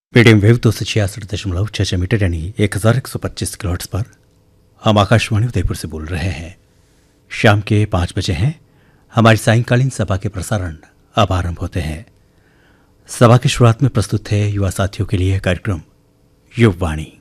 Medium wave 266.6 यानी 1125 kilohertz पर हम आकाशवाणी उदयपुर से बोल रहे हैं। शाम के 5 बजे हैं। हमारी सायंकालीन सभा के प्रसारण अब आरंभ होते हैं। सभा की शुरुआत में प्रस्तुत है युवा साथियों के लिए कार्यक्रम युववाणी।